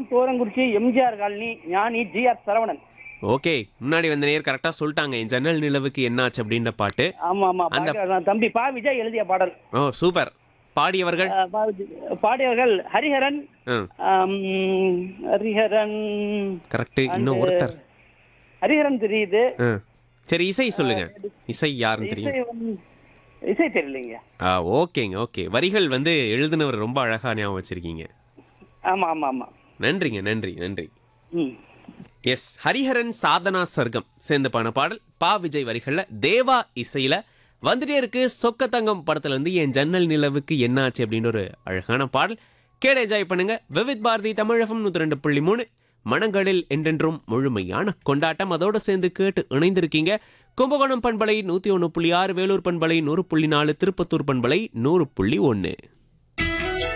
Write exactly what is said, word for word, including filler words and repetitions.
Thorankurichi MGR colony ஞானி G R Saravanan. Okay, முன்னாடி வந்த நேர் கரெக்டா சொல்லிட்டாங்க என் ஜன்னல் நிலவுக்கு என்னாச்சு அப்படின்ற பாட்டு. ஆமா ஆமா அந்த பாக்க- தம்பி பா விஜய் எழுதிய பாடல். ஓ சூப்பர். பாடியவர்கள் அஹ், பா விஜய். பாடியவர்கள் ஹரிஹரன். ம் ஆம், ஹரிஹரன் கரெக்ட். இன்னும் and ஒருத்தர். ஹரிஹரன் தெரியுது. ம் சரி, இசை சொல்லுங்க. இசை யாருன்னு இசை தெரியும்? வந்து- இசை தெரியலீங்க. ஆ ஓகேங்க, ஓகே. வரிகள் வந்து எழுதுனவர் ரொம்ப அழகா ஞாபகம் வச்சிருக்கீங்க. ஆமா ஆமா ஆமா. நன்றிங்க, நன்றி நன்றி. ம். எஸ், ஹரிஹரன் சாதனா சர்க்கம் சேர்ந்து பாடின பாடல் பா விஜய் வரிகள்ல தேவா இசையில வந்துட்டே இருக்கு. சொக்க தங்கம் படத்துல இருந்து என் ஜன்னல் நிலவுக்கு என்னாச்சு அப்படின்னு ஒரு அழகான பாடல் கேட என்ஜாய் பண்ணுங்க. விவித் பாரதி தமிழகம் நூத்தி ரெண்டு புள்ளி மூணு மனங்களில் என்றென்றும் முழுமையான கொண்டாட்டம். அதோட சேர்ந்து கேட்டு இணைந்திருக்கீங்க. கும்பகோணம் பண்பலை நூத்தி ஒன்னு புள்ளி ஆறு, வேலூர் பண்பலை நூறு புள்ளி நாலு, திருப்பத்தூர் பண்பலை நூறு புள்ளி ஒன்னு.